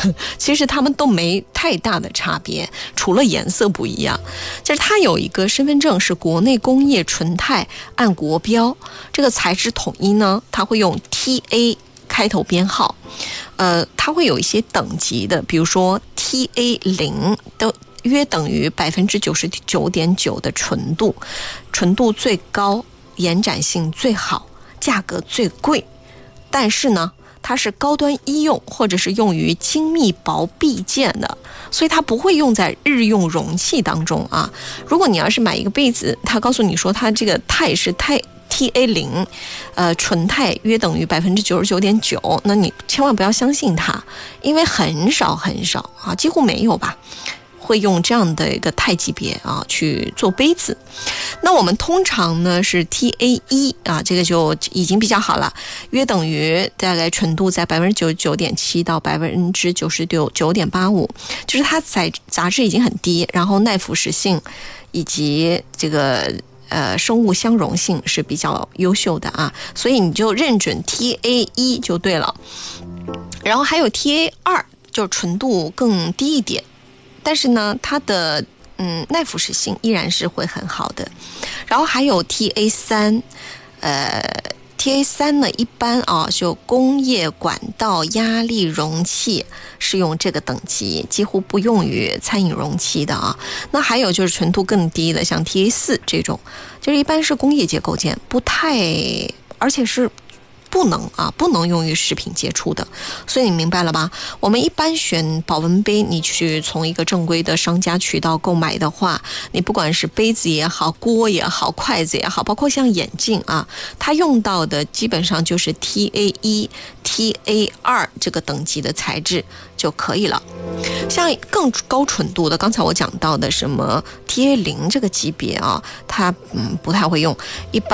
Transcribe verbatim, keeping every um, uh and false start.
其实它们都没太大的差别，除了颜色不一样。就是它有一个身份证是国内工业纯钛按国标，这个材质统一呢，它会用 T A 开头编号，呃，它会有一些等级的，比如说 T A 零都约等于百分之九十九点九的纯度，纯度最高，延展性最好，价格最贵，但是呢，它是高端医用或者是用于精密薄壁件的，所以它不会用在日用容器当中啊。如果你要是买一个杯子，它告诉你说它这个钛是钛 T A 零，呃，纯钛约等于百分之九十九点九，那你千万不要相信它，因为很少很少啊，几乎没有吧。会用这样的一个钛级别啊去做杯子，那我们通常呢是 T A 一啊，这个就已经比较好了，约等于大概纯度在百分之九十九点七到百分之九十九点八五，就是它杂杂质已经很低，然后耐腐蚀性以及这个呃生物相容性是比较优秀的啊，所以你就认准 T A 一就对了。然后还有 T A 二，就纯度更低一点。但是呢，它的嗯耐腐蚀性依然是会很好的。然后还有 T A 三，呃 T A 三呢一般啊就工业管道压力容器是用这个等级，几乎不用于餐饮容器的啊。那还有就是纯度更低的，像 T A 四这种，就是一般是工业结构件，不太，而且是不能啊，不能用于食品接触的，所以你明白了吧？我们一般选保温杯，你去从一个正规的商家渠道购买的话，你不管是杯子也好，锅也好，筷子也好，包括像眼镜啊，它用到的基本上就是 T A 一、T A 二这个等级的材质就可以了。像更高纯度的，刚才我讲到的什么 T A 零这个级别啊，它嗯不太会用，一般